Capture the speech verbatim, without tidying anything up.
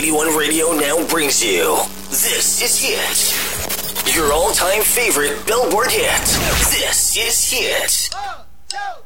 ninety-one Radio now brings you. This is Hit. Your all-time favorite Billboard hit. This is Hit.